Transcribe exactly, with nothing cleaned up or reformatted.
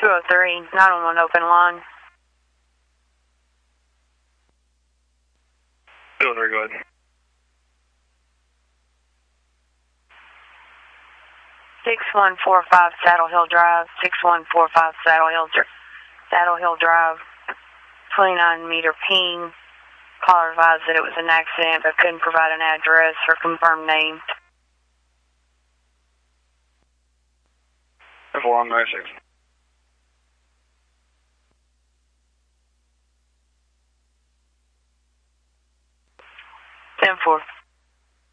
two oh three, nine one one open line. two oh three, go ahead. six one four five Saddle Hill Drive, six one four five Saddle Hill, Saddle Hill Drive, twenty-nine meter ping. Caller advised that it was an accident but couldn't provide an address or confirmed name. four one nine six.